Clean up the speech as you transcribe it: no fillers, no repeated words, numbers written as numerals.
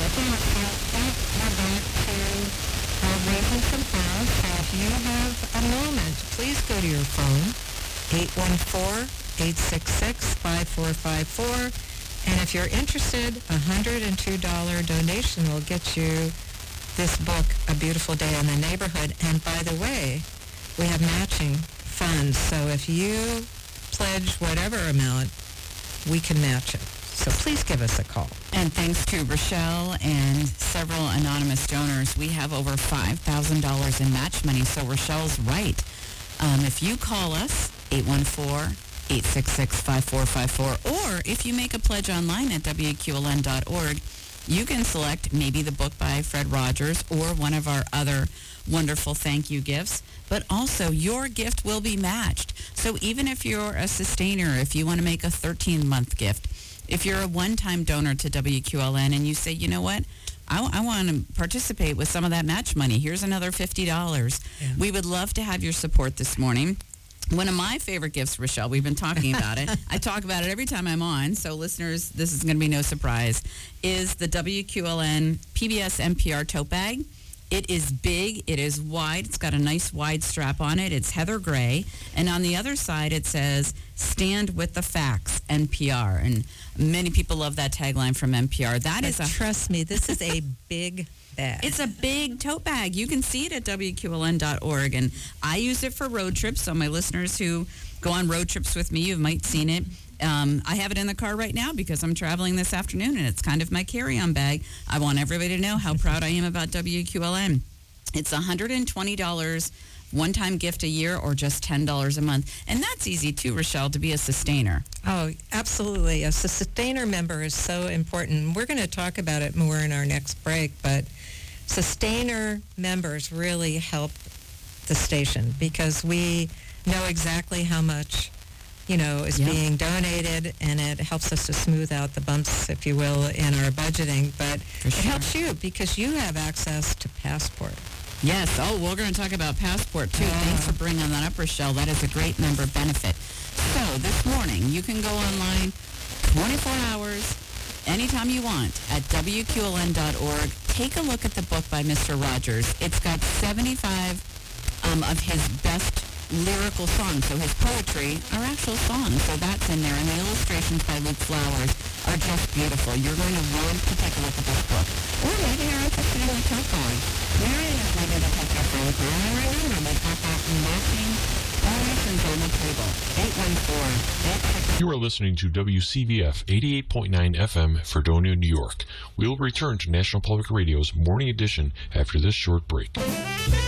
Raising some funds. So if you have a moment, please go to your phone, 814-866-5454. And if you're interested, a $102 donation will get you this book, A Beautiful Day in the Neighborhood. And by the way, we have matching funds. So if you pledge whatever amount, we can match it. So please give us a call. And thanks to Rochelle and several anonymous donors, we have over $5,000 in match money. So Rochelle's right. If you call us, 814-866-5454, or if you make a pledge online at WQLN.org, you can select maybe the book by Fred Rogers or one of our other wonderful thank you gifts, but also your gift will be matched. So even if you're a sustainer, if you want to make a 13-month gift, if you're a one-time donor to WQLN and you say, you know what, I want to participate with some of that match money. Here's another $50. Yeah. We would love to have your support this morning. One of my favorite gifts, Rochelle, we've been talking about it. I talk about it every time I'm on, so listeners, this is going to be no surprise, is the WQLN PBS NPR tote bag. It is big. It is wide. It's got a nice wide strap on it. It's heather gray. And on the other side, it says, Stand with the Facts, NPR. And many people love that tagline from NPR. Trust me, this is a big bag. It's a big tote bag. You can see it at WQLN.org. And I use it for road trips. So my listeners who go on road trips with me, you might have seen it. I have it in the car right now because I'm traveling this afternoon, and it's kind of my carry-on bag. I want everybody to know how proud I am about WQLN. It's $120 one-time gift a year or just $10 a month. And that's easy, too, Rochelle, to be a sustainer. Oh, absolutely. A sustainer member is so important. We're going to talk about it more in our next break, but sustainer members really help the station because we know exactly how much is being donated, and it helps us to smooth out the bumps, if you will, in our budgeting. But it helps you because you have access to Passport. Yes. Oh, we're going to talk about Passport, too. Thanks for bringing that up, Rochelle. That is a great member benefit. So this morning, you can go online 24 hours, anytime you want, at WQLN.org. Take a look at the book by Mr. Rogers. It's got 75 of his best lyrical songs. So his poetry are actual songs. So that's in there. And the illustrations by Luke Flowers are just beautiful. You're going to want to take a look at this book. Or maybe you're interested in the tote bag. Marion is ready to take your phone call. And remember, we got that matching donations on the table. 814-866. You are listening to WCVF 88.9 FM, Fredonia, New York. We will return to National Public Radio's Morning Edition after this short break.